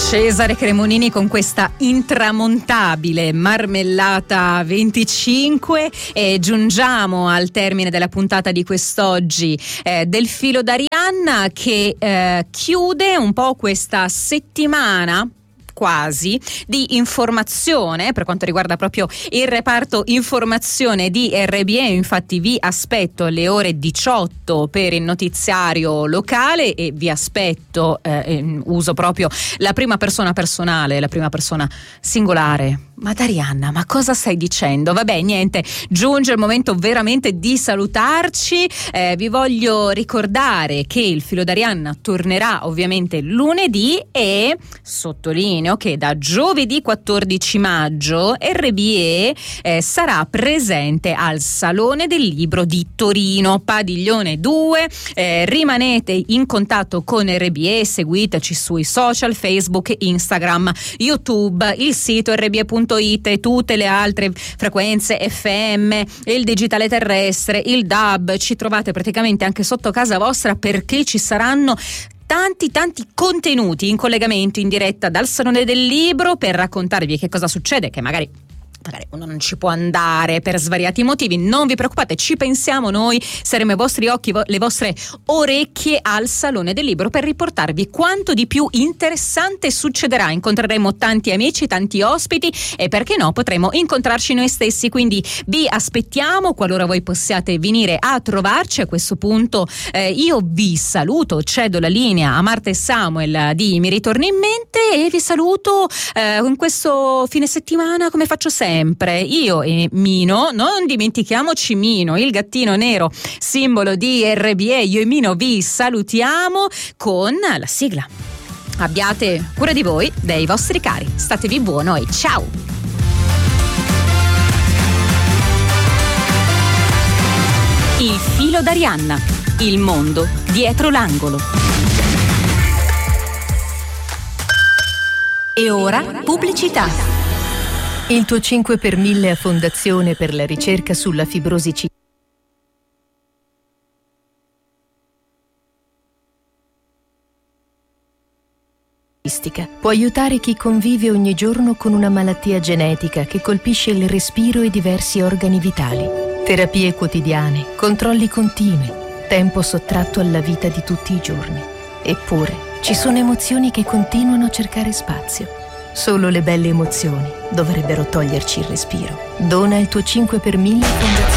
Cesare Cremonini con questa intramontabile marmellata 25 e giungiamo al termine della puntata di quest'oggi del Filo d'Arianna che chiude un po' questa settimana quasi di informazione per quanto riguarda proprio il reparto informazione di RBE. Infatti vi aspetto alle ore 18 per il notiziario locale e vi aspetto, uso proprio la prima persona personale, la prima persona singolare. Ma D'Arianna, ma cosa stai dicendo? Vabbè, niente, giunge il momento veramente di salutarci. Vi voglio ricordare che il Filo d'Arianna tornerà ovviamente lunedì e sottolineo che da giovedì 14 maggio RBE sarà presente al Salone del Libro di Torino, Padiglione 2. Rimanete in contatto con RBE, seguiteci sui social, Facebook, Instagram, YouTube, il sito rbe.it e tutte le altre frequenze FM, il digitale terrestre, il DAB. Ci trovate praticamente anche sotto casa vostra, perché ci saranno tanti contenuti in collegamento in diretta dal Salone del Libro per raccontarvi che cosa succede, che magari uno non ci può andare per svariati motivi. Non vi preoccupate, ci pensiamo noi, saremo i vostri occhi, le vostre orecchie al Salone del Libro per riportarvi quanto di più interessante succederà. Incontreremo tanti amici, tanti ospiti e perché no potremo incontrarci noi stessi, quindi vi aspettiamo qualora voi possiate venire a trovarci. A questo punto io vi saluto, cedo la linea a Marta e Samuel di Mi ritorni in mente e vi saluto in questo fine settimana come faccio sempre. Io e Mino, non dimentichiamoci Mino, il gattino nero, simbolo di RBE. Io e Mino vi salutiamo con la sigla. Abbiate cura di voi, dei vostri cari. Statevi buono e ciao! Il Filo d'Arianna, il mondo dietro l'angolo. E ora pubblicità. Il tuo 5 per 1000 a Fondazione per la ricerca sulla fibrosi cistica può aiutare chi convive ogni giorno con una malattia genetica che colpisce il respiro e diversi organi vitali. Terapie quotidiane, controlli continui, tempo sottratto alla vita di tutti i giorni. Eppure ci sono emozioni che continuano a cercare spazio. Solo le belle emozioni dovrebbero toglierci il respiro. Dona il tuo 5 per 1000 Fondazione.